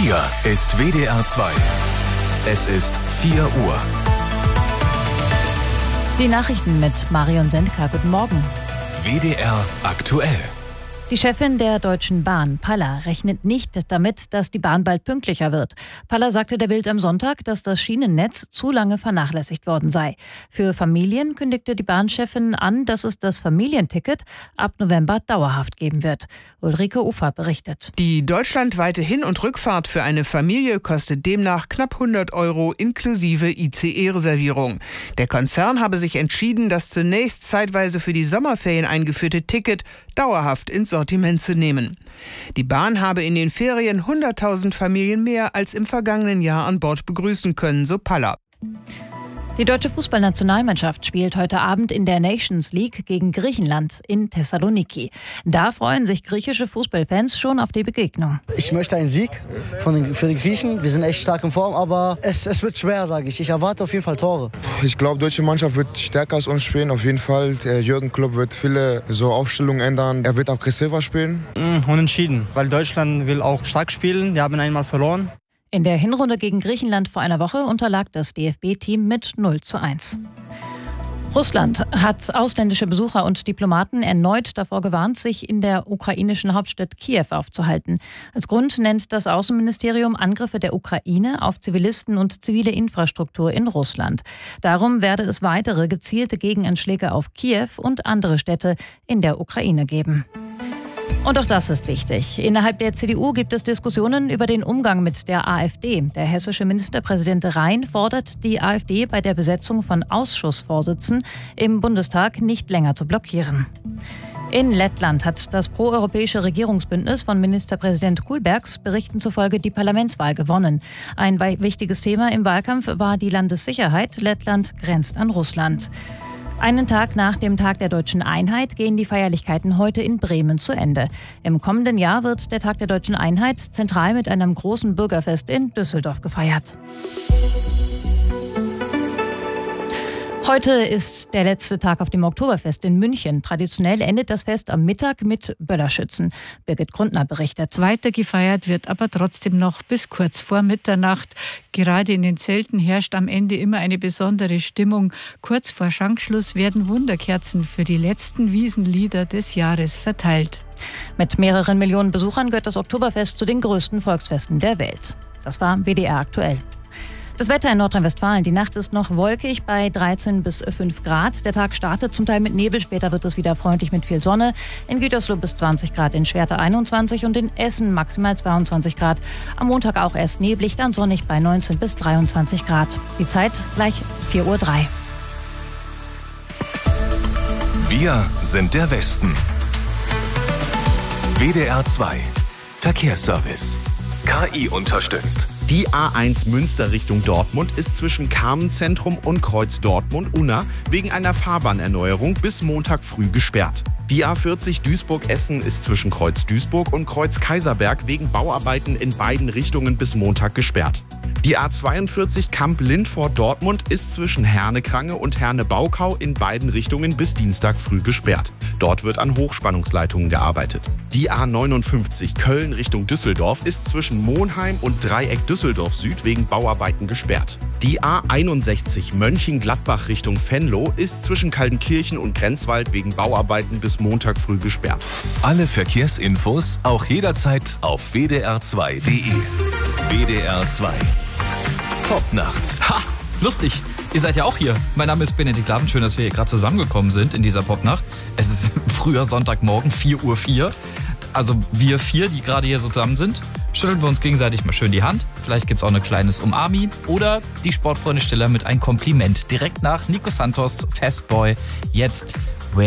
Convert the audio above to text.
Hier ist WDR 2. Es ist 4 Uhr. Die Nachrichten mit Marion Sendka. Guten Morgen. WDR aktuell. Die Chefin der Deutschen Bahn, Palla, rechnet nicht damit, dass die Bahn bald pünktlicher wird. Palla sagte der Bild am Sonntag, dass das Schienennetz zu lange vernachlässigt worden sei. Für Familien kündigte die Bahnchefin an, dass es das Familienticket ab November dauerhaft geben wird. Ulrike Ufer berichtet. Die deutschlandweite Hin- und Rückfahrt für eine Familie kostet demnach knapp 100 € inklusive ICE-Reservierung. Der Konzern habe sich entschieden, das zunächst zeitweise für die Sommerferien eingeführte Ticket dauerhaft ins Sortiment zu nehmen. Die Bahn habe in den Ferien 100.000 Familien mehr als im vergangenen Jahr an Bord begrüßen können, so Palla. Die deutsche Fußballnationalmannschaft spielt heute Abend in der Nations League gegen Griechenland in Thessaloniki. Da freuen sich griechische Fußballfans schon auf die Begegnung. Ich möchte einen Sieg für die Griechen. Wir sind echt stark in Form, aber es wird schwer, sage ich. Ich erwarte auf jeden Fall Tore. Ich glaube, die deutsche Mannschaft wird stärker als uns spielen, auf jeden Fall. Der Jürgen Klopp wird viele Aufstellungen ändern. Er wird aggressiver spielen. Unentschieden, weil Deutschland will auch stark spielen. Die haben einmal verloren. In der Hinrunde gegen Griechenland vor einer Woche unterlag das DFB-Team mit 0:1. Russland hat ausländische Besucher und Diplomaten erneut davor gewarnt, sich in der ukrainischen Hauptstadt Kiew aufzuhalten. Als Grund nennt das Außenministerium Angriffe der Ukraine auf Zivilisten und zivile Infrastruktur in Russland. Darum werde es weitere gezielte Gegenanschläge auf Kiew und andere Städte in der Ukraine geben. Und auch das ist wichtig. Innerhalb der CDU gibt es Diskussionen über den Umgang mit der AfD. Der hessische Ministerpräsident Rhein fordert die AfD bei der Besetzung von Ausschussvorsitzen im Bundestag nicht länger zu blockieren. In Lettland hat das proeuropäische Regierungsbündnis von Ministerpräsident Kulbergs Berichten zufolge die Parlamentswahl gewonnen. Ein wichtiges Thema im Wahlkampf war die Landessicherheit. Lettland grenzt an Russland. Einen Tag nach dem Tag der Deutschen Einheit gehen die Feierlichkeiten heute in Bremen zu Ende. Im kommenden Jahr wird der Tag der Deutschen Einheit zentral mit einem großen Bürgerfest in Düsseldorf gefeiert. Heute ist der letzte Tag auf dem Oktoberfest in München. Traditionell endet das Fest am Mittag mit Böllerschützen. Birgit Grundner berichtet. Weiter gefeiert wird aber trotzdem noch bis kurz vor Mitternacht. Gerade in den Zelten herrscht am Ende immer eine besondere Stimmung. Kurz vor Schankschluss werden Wunderkerzen für die letzten Wiesenlieder des Jahres verteilt. Mit mehreren Millionen Besuchern gehört das Oktoberfest zu den größten Volksfesten der Welt. Das war WDR aktuell. Das Wetter in Nordrhein-Westfalen. Die Nacht ist noch wolkig bei 13 bis 5 Grad. Der Tag startet zum Teil mit Nebel, später wird es wieder freundlich mit viel Sonne. In Gütersloh bis 20 Grad, in Schwerte 21 und in Essen maximal 22 Grad. Am Montag auch erst neblig, dann sonnig bei 19 bis 23 Grad. Die Zeit gleich 4:03 Uhr. Wir sind der Westen. WDR 2. Verkehrsservice. KI unterstützt. Die A1 Münster Richtung Dortmund ist zwischen Carmenzentrum und Kreuz Dortmund-Unna wegen einer Fahrbahnerneuerung bis Montag früh gesperrt. Die A40 Duisburg-Essen ist zwischen Kreuz Duisburg und Kreuz Kaiserberg wegen Bauarbeiten in beiden Richtungen bis Montag gesperrt. Die A42 Kamp-Lindfort-Dortmund ist zwischen Herne-Krange und Herne-Baukau in beiden Richtungen bis Dienstag früh gesperrt. Dort wird an Hochspannungsleitungen gearbeitet. Die A59 Köln Richtung Düsseldorf ist zwischen Monheim und Dreieck Düsseldorf Süd wegen Bauarbeiten gesperrt. Die A61 Mönchengladbach Richtung Venlo ist zwischen Kaltenkirchen und Grenzwald wegen Bauarbeiten bis Montag früh gesperrt. Alle Verkehrsinfos auch jederzeit auf wdr2.de. WDR 2. Popnacht. Ha! Lustig. Ihr seid ja auch hier. Mein Name ist Benedikt Laven. Schön, dass wir hier gerade zusammengekommen sind in dieser Popnacht. Es ist früher Sonntagmorgen, 4:04 Uhr. Also wir 4, die gerade hier so zusammen sind, schütteln wir uns gegenseitig mal schön die Hand. Vielleicht gibt es auch ein kleines Umarmi. Oder die Sportfreunde Stiller mit einem Kompliment. Direkt nach Nico Santos, Fastboy. Jetzt